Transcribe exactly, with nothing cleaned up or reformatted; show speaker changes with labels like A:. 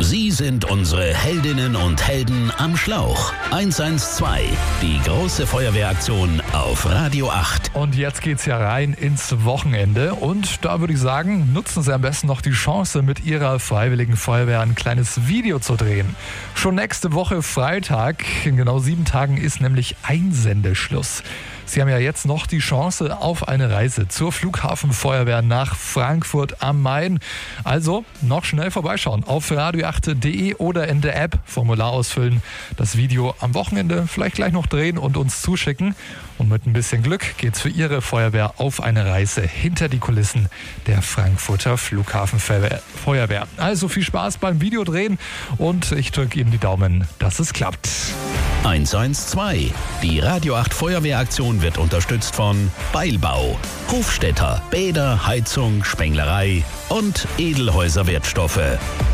A: Sie sind unsere Heldinnen und Helden am Schlauch. eins eins zwei, die große Feuerwehraktion auf Radio acht.
B: Und jetzt geht's ja rein ins Wochenende. Und da würde ich sagen, nutzen Sie am besten noch die Chance, mit Ihrer Freiwilligen Feuerwehr ein kleines Video zu drehen. Schon nächste Woche Freitag, in genau sieben Tagen, ist nämlich Einsendeschluss. Sie haben ja jetzt noch die Chance auf eine Reise zur Flughafenfeuerwehr nach Frankfurt am Main. Also noch schnell vorbeischauen auf radio acht punkt de oder in der App, Formular ausfüllen, das Video am Wochenende vielleicht gleich noch drehen und uns zuschicken. Und mit ein bisschen Glück geht's für Ihre Feuerwehr auf eine Reise hinter die Kulissen der Frankfurter Flughafenfeuerwehr. Also viel Spaß beim Videodrehen und ich drücke Ihnen die Daumen, dass es klappt.
A: eins eins zwei. Die Radio acht Feuerwehraktion wird unterstützt von Beilbau, Hofstädter, Bäder, Heizung, Spenglerei und Edelhäuser Wertstoffe.